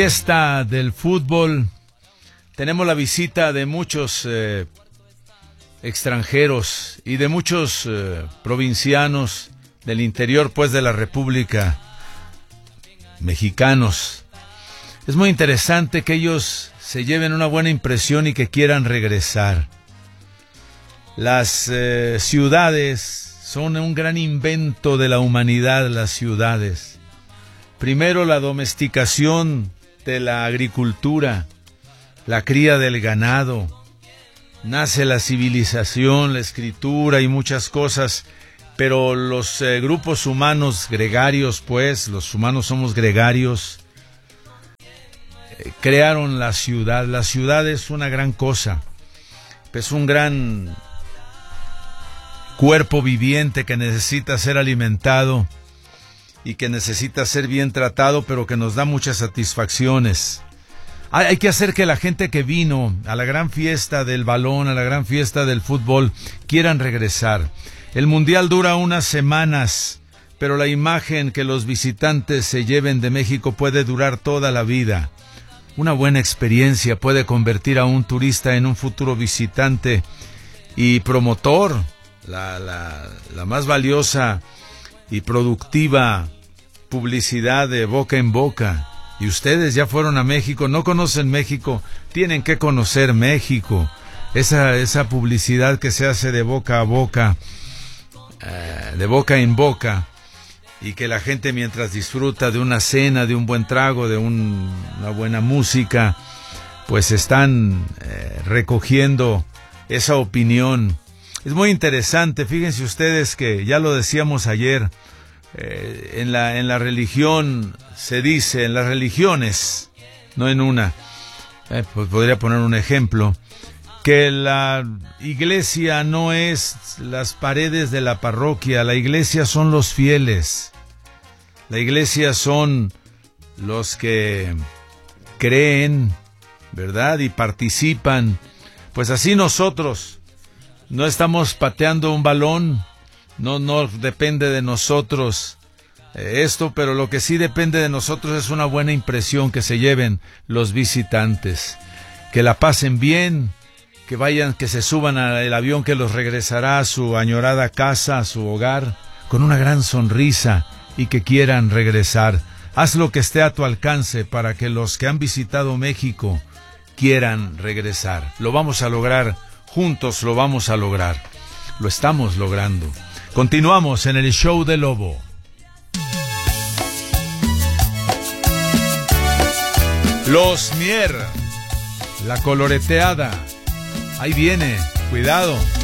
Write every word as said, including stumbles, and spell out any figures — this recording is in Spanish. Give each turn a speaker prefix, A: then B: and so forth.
A: Fiesta del fútbol. Tenemos la visita de muchos eh, extranjeros y de muchos eh, provincianos del interior, pues, de la República, mexicanos. Es muy interesante que ellos se lleven una buena impresión y que quieran regresar. Las eh, ciudades son un gran invento de la humanidad, las ciudades. Primero la domesticación de la agricultura, la cría del ganado, nace la civilización, la escritura y muchas cosas, pero los eh, grupos humanos gregarios, pues, los humanos somos gregarios, eh, crearon la ciudad. La ciudad es una gran cosa, es un gran cuerpo viviente que necesita ser alimentado y que necesita ser bien tratado, pero que nos da muchas satisfacciones. Hay, hay que hacer que la gente que vino a la gran fiesta del balón, a la gran fiesta del fútbol, quieran regresar. El mundial dura unas semanas, pero la imagen que los visitantes se lleven de México puede durar toda la vida. Una buena experiencia puede convertir a un turista en un futuro visitante y promotor, la, la, la más valiosa y productiva publicidad de boca en boca. Y ustedes ya fueron a México, no conocen México, tienen que conocer México. Esa, esa publicidad que se hace de boca a boca, eh, de boca en boca, y que la gente, mientras disfruta de una cena, de un buen trago, de un, una buena música, pues están eh, recogiendo esa opinión. Es muy interesante. Fíjense ustedes que ya lo decíamos ayer, eh, en la en la religión se dice, en las religiones, no en una, eh, pues podría poner un ejemplo, que la iglesia no es las paredes de la parroquia, la iglesia son los fieles, la iglesia son los que creen, ¿verdad? Y participan. Pues así nosotros no estamos pateando un balón, no, no depende de nosotros eh, esto, pero lo que sí depende de nosotros es una buena impresión que se lleven los visitantes, que la pasen bien, que vayan, que se suban al avión que los regresará a su añorada casa, a su hogar, con una gran sonrisa y que quieran regresar. Haz lo que esté a tu alcance para que los que han visitado México quieran regresar. Lo vamos a lograr. Juntos lo vamos a lograr. Lo estamos logrando. Continuamos en el show de Lobo. Los Mier, la coloreteada. Ahí viene, cuidado.